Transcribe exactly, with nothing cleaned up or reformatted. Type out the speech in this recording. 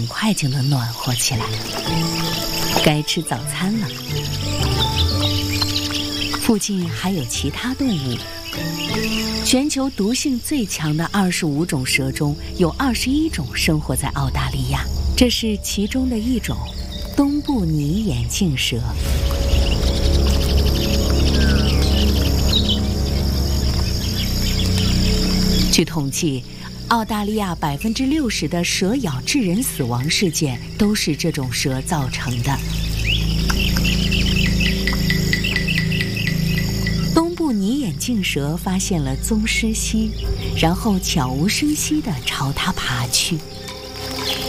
很快就能暖和起来。该吃早餐了。附近还有其他动物。全球毒性最强的二十五种蛇中，有二十一种生活在澳大利亚，这是其中的一种——东部拟眼镜蛇。据统计，澳大利亚百分之六十的蛇咬致人死亡事件都是这种蛇造成的。东部拟眼镜蛇发现了宗师蜥，然后悄无声息地朝它爬去。